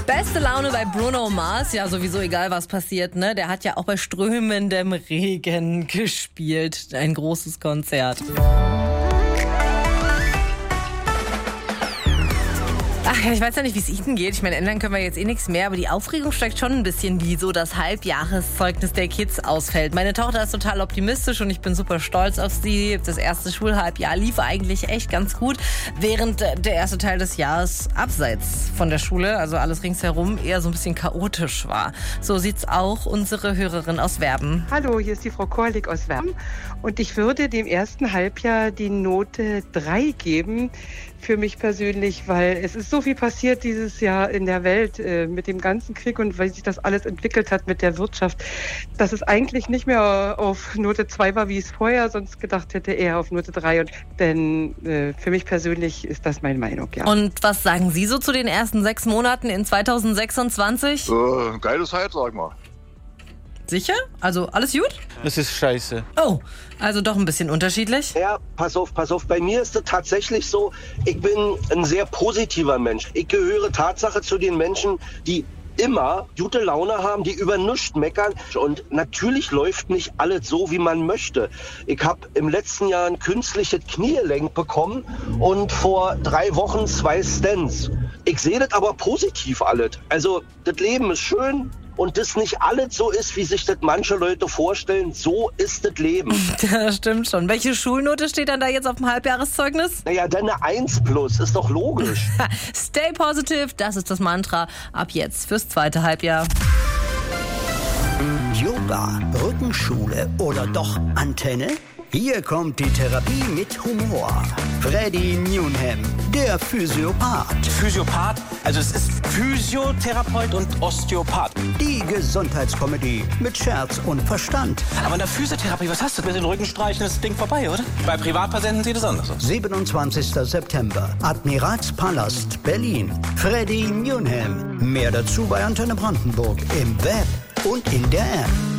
Beste Laune bei Bruno Mars, ja sowieso egal was passiert, ne? Der hat ja auch bei strömendem Regen gespielt, ein großes Konzert. Ach ja, ich weiß ja nicht, wie es Ihnen geht. Ich meine, ändern können wir jetzt eh nichts mehr, aber die Aufregung steigt schon ein bisschen, wie so das Halbjahreszeugnis der Kids ausfällt. Meine Tochter ist total optimistisch und ich bin super stolz auf sie. Das erste Schulhalbjahr lief eigentlich echt ganz gut, während der erste Teil des Jahres abseits von der Schule, also alles ringsherum, eher so ein bisschen chaotisch war. So sieht's auch unsere Hörerin aus Werben. Hallo, hier ist die Frau Korlik aus Werben und ich würde dem ersten Halbjahr die Note 3 geben. Für mich persönlich, weil es ist so viel passiert dieses Jahr in der Welt mit dem ganzen Krieg und weil sich das alles entwickelt hat mit der Wirtschaft, dass es eigentlich nicht mehr auf Note 2 war, wie es vorher sonst gedacht hätte, eher auf Note 3. Denn für mich persönlich ist das meine Meinung, ja. Und was sagen Sie so zu den ersten 6 Monaten in 2026? Geile Zeit, sag mal. Sicher? Also alles gut? Das ist scheiße. Oh, also doch ein bisschen unterschiedlich? Ja, pass auf. Bei mir ist es tatsächlich so, ich bin ein sehr positiver Mensch. Ich gehöre Tatsache zu den Menschen, die immer gute Laune haben, die über nichts meckern. Und natürlich läuft nicht alles so, wie man möchte. Ich habe im letzten Jahr ein künstliches Kniegelenk bekommen und vor 3 Wochen 2 Stents. Ich sehe das aber positiv alles. Also, das Leben ist schön. Und das nicht alles so ist, wie sich das manche Leute vorstellen, so ist das Leben. Das stimmt schon. Welche Schulnote steht dann da jetzt auf dem Halbjahreszeugnis? Naja, dann eine 1+, ist doch logisch. Stay positive, das ist das Mantra ab jetzt fürs zweite Halbjahr. Yoga, Rückenschule oder doch Antenne? Hier kommt die Therapie mit Humor. Freddy Newnham, der Physiopath. Physiopath? Also es ist Physiotherapeut und Osteopath. Die Gesundheitskomödie mit Scherz und Verstand. Aber in der Physiotherapie, was hast du? Mit den Rückenstreichen ist das Ding vorbei, oder? Bei Privatpatienten sieht es anders aus. 27. September, Admiralspalast, Berlin. Freddy Newnham. Mehr dazu bei Antenne Brandenburg im Web und in der App.